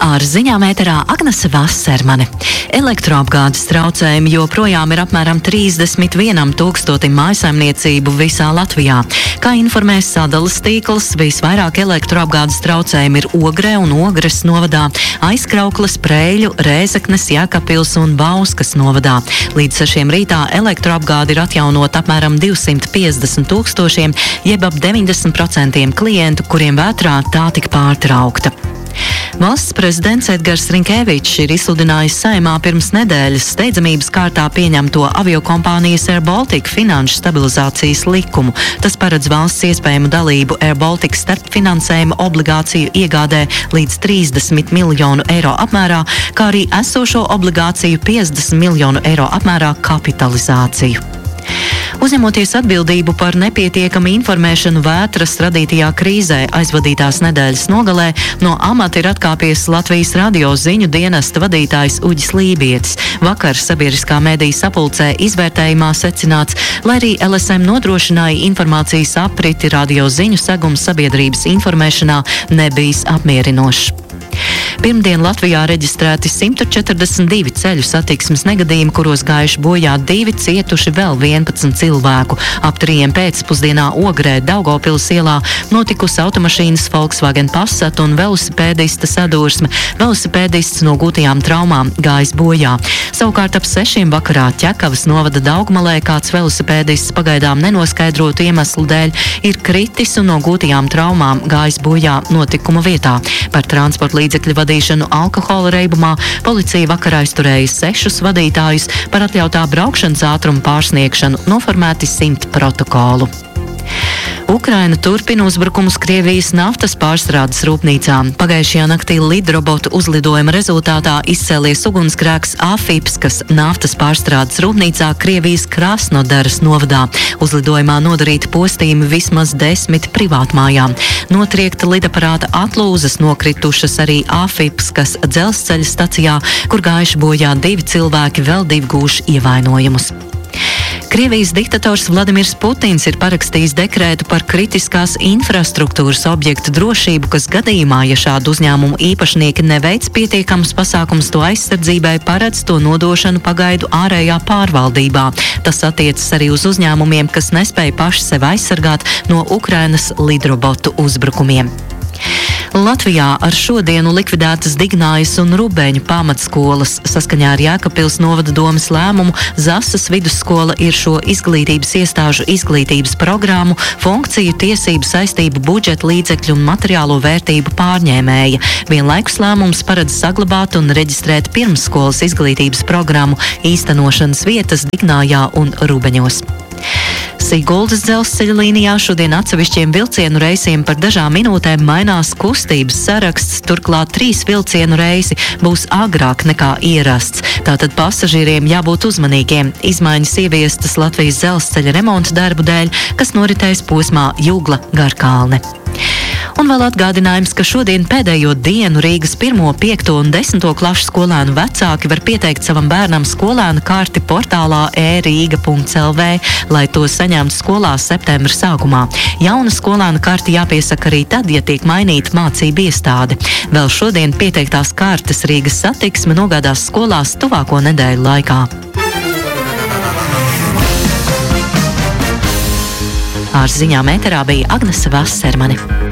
Ar ziņām ēterā Agnese Vassermane. Elektroapgādes traucējumi joprojām ir apmēram 31 000 mājsaimniecību visā Latvijā. Kā informēs sadales tīkls, visvairāk elektroapgādes traucējumi ir Ogrē un Ogres novadā, Aizkraukles, Preiļu, Rēzeknes, Jēkabpils un Bauskas novadā. Līdz 6 rītā elektroapgāde ir atjaunot apmēram 250 000, jeb ap 90% klientu, kuriem vētrā tā tika pārtraukta. Valsts prezidents Edgars Rinkēvičs ir izsludinājis Saeimā pirms nedēļas steidzamības kārtā pieņemto aviokompānijas Air Baltica finanšu stabilizācijas likumu. Tas paredz valsts iespējamu dalību Air Baltica starpfinansējuma obligāciju iegādē līdz 30 miljonu eiro apmērā, kā arī esošo obligāciju 50 miljonu eiro apmērā kapitalizāciju. Uzņemoties atbildību par nepietiekamu informēšanu vētras radītajā krīzē aizvadītās nedēļas nogalē, no amata ir atkāpies Latvijas radio ziņu dienesta vadītājs Uģis Lībietis. Vakar sabiedriskā mediju sapulcē izvērtējumā secināts, lai arī LSM nodrošināja informācijas apriti, radio ziņu segums sabiedrības informēšanā nebijis apmierinošs. Pirmdien Latvijā reģistrēti 142 ceļu satiksmes negadījumi, kuros gājuši bojā 2, cietuši vēl 11 cilvēku. Ap 3 pēcpusdienā Ogrē Daugavpils ielā notikusi automašīnas Volkswagen Passat un velosipēdista sadursme. Velosipēdists no gūtajām traumām gājis bojā. Savukārt ap 6 vakarā Ķekavas novada Daugmalē kāds velosipēdists pagaidām nenoskaidrotu iemeslu dēļ ir kritis un no gūtajām traumām gājis bojā notikuma vietā. Par transporta līdzekļu vadīšanu alkohola reibumā policija vakar aizturēja 6 vadītājus, par atļautā braukšanas ātruma pārsniegšanu noformēti 100 protokolu. Ukraina turpina uzbrukumus Krievijas naftas pārstrādes rūpnīcām. Pagājušajā naktī lidrobotu uzlidojuma rezultātā izcēlies ugunsgrēks Afipskas naftas pārstrādes rūpnīcā Krievijas Krasnodaras novadā. Uzlidojumā nodarīti postījumi vismaz 10 privātmājām. Notriekta lidaparāta atlūzas nokritušas arī Afipskas dzelzceļa stacijā, kur gājuši bojā 2 cilvēki, vēl 2 gūši ievainojumus. Krievijas diktators Vladimirs Putins ir parakstījis dekrētu par kritiskās infrastruktūras objektu drošību, kas gadījumā, ja šādu uzņēmumu īpašnieki neveic pietiekams pasākums to aizsardzībai, paredz to nodošanu pagaidu ārējā pārvaldībā. Tas attiecas arī uz uzņēmumiem, kas nespēja paši sevi aizsargāt no Ukrainas lidrobotu uzbrukumiem. Latvijā ar šodienu likvidētas Dignājas un Rubeņu pamatskolas. Saskaņā ar Jēkabpils novada domes lēmumu Zasas vidusskola ir šo izglītības iestāžu izglītības programmu, funkciju, tiesību, saistību, budžeta līdzekļu un materiālo vērtību pārņēmēja. Vienlaikus lēmums paredz saglabāt un reģistrēt pirmsskolas izglītības programmu īstenošanas vietas Dignājā un Rubeņos. Siguldas dzelzceļa līnijā šodien atsevišķiem vilcienu reisiem par dažām minūtēm mainās kustības saraksts, turklāt 3 vilcienu reisi būs agrāk nekā ierasts. Tātad pasažieriem jābūt uzmanīgiem. Izmaiņas ieviestas Latvijas dzelzceļa remonta darbu dēļ, kas noritēs posmā Jugla-Garkalne. Un vēl atgādinājums, ka šodien pēdējo dienu Rīgas 1., 5. un 10. klašu skolēnu vecāki var pieteikt savam bērnam skolēna karti portālā e-riga.lv, lai to saņemtu skolā septembra sākumā. Jauna skolēna karti jāpiesaka arī tad, ja tiek mainīta mācību iestāde. Vēl šodien pieteiktās kartes Rīgas Satiksme nogādās skolās tuvāko nedēļu laikā. Ar ziņām ēterā bija Agnese Vassermane.